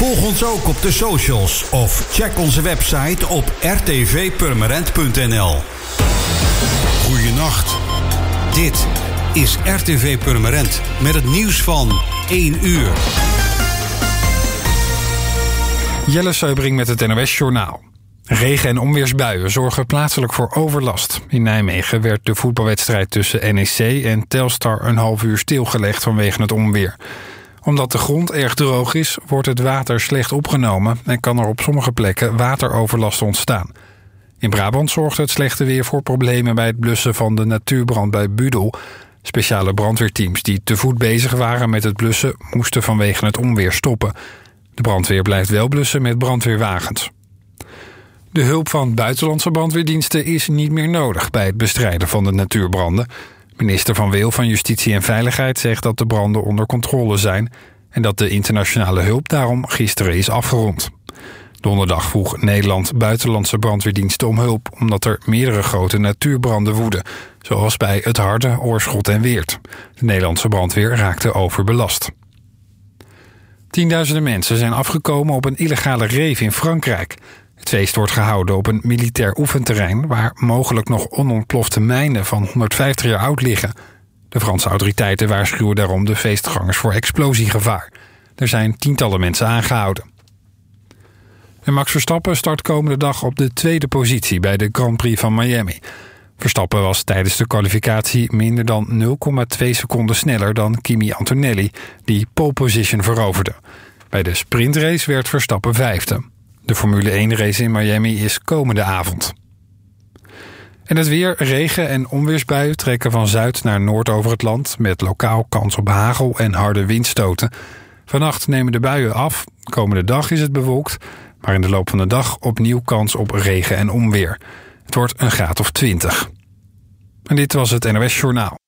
Volg ons ook op de socials of check onze website op rtvpurmerend.nl. Goeienacht. Dit is RTV Purmerend met het nieuws van 1 uur. Jelle Seubring met het NOS-journaal. Regen- en onweersbuien zorgen plaatselijk voor overlast. In Nijmegen werd de voetbalwedstrijd tussen NEC en Telstar een half uur stilgelegd vanwege het onweer. Omdat de grond erg droog is, wordt het water slecht opgenomen en kan er op sommige plekken wateroverlast ontstaan. In Brabant zorgde het slechte weer voor problemen bij het blussen van de natuurbrand bij Budel. Speciale brandweerteams die te voet bezig waren met het blussen moesten vanwege het onweer stoppen. De brandweer blijft wel blussen met brandweerwagens. De hulp van buitenlandse brandweerdiensten is niet meer nodig bij het bestrijden van de natuurbranden. Minister Van Weel van Justitie en Veiligheid zegt dat de branden onder controle zijn en dat de internationale hulp daarom gisteren is afgerond. Donderdag vroeg Nederland buitenlandse brandweerdiensten om hulp omdat er meerdere grote natuurbranden woeden, zoals bij Het Harde, Oorschot en Weert. De Nederlandse brandweer raakte overbelast. Tienduizenden mensen zijn afgekomen op een illegale rave in Frankrijk. Het feest wordt gehouden op een militair oefenterrein waar mogelijk nog onontplofte mijnen van 150 jaar oud liggen. De Franse autoriteiten waarschuwen daarom de feestgangers voor explosiegevaar. Er zijn tientallen mensen aangehouden. En Max Verstappen start komende dag op de tweede positie bij de Grand Prix van Miami. Verstappen was tijdens de kwalificatie minder dan 0,2 seconden sneller dan Kimi Antonelli, die pole position veroverde. Bij de sprintrace werd Verstappen vijfde. De Formule 1-race in Miami is komende avond. En het weer, regen- en onweersbuien trekken van zuid naar noord over het land, met lokaal kans op hagel en harde windstoten. Vannacht nemen de buien af. Komende dag is het bewolkt, maar in de loop van de dag opnieuw kans op regen en onweer. Het wordt een graad of 20. En dit was het NOS Journaal.